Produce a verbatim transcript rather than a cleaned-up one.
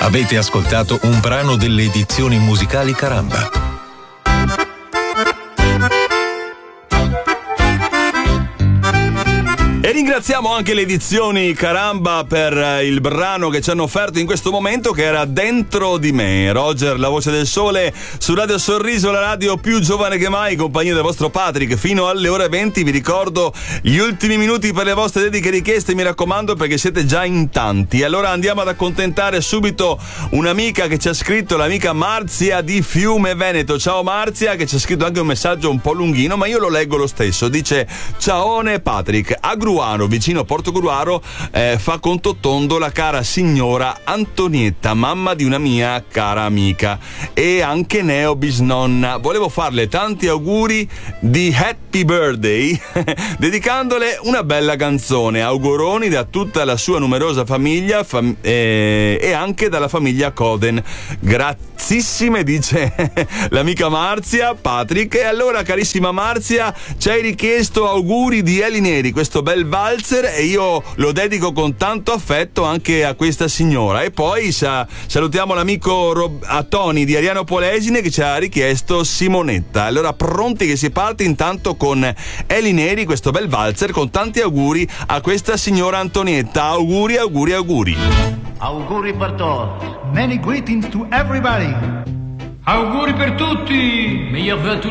Avete ascoltato un brano delle edizioni musicali Caramba. E ringraziamo anche le edizioni Caramba per il brano che ci hanno offerto in questo momento, che era Dentro di me. Roger, la voce del sole su Radio Sorriso, la radio più giovane che mai, compagnia del vostro Patrick fino alle ore venti. Vi ricordo gli ultimi minuti per le vostre dediche richieste, mi raccomando, perché siete già in tanti. Allora andiamo ad accontentare subito un'amica che ci ha scritto, l'amica Marzia di Fiume Veneto. Ciao Marzia, che ci ha scritto anche un messaggio un po' lunghino, ma io lo leggo lo stesso. Dice: ciaone Patrick, a Gruano, vicino Portogruaro, eh, fa conto tondo la cara signora Antonietta, mamma di una mia cara amica e anche neo bisnonna. Volevo farle tanti auguri di happy birthday dedicandole una bella canzone. Auguroni da tutta la sua numerosa famiglia fam- eh, e anche dalla famiglia Coden. Grazissime, dice l'amica Marzia, Patrick. E allora, carissima Marzia, ci hai richiesto auguri di Eli Neri, questo bel valzer, e io lo dedico con tanto affetto anche a questa signora. E poi sa- salutiamo l'amico Rob- a Tony di Ariano Polesine, che ci ha richiesto Simonetta. Allora, pronti che si parte intanto con Eli Neri, questo bel valzer, con tanti auguri a questa signora Antonietta. Auguri, auguri, auguri. Auguri per tutti. Many greetings to everybody. Auguri per tutti. Meilleurs vœux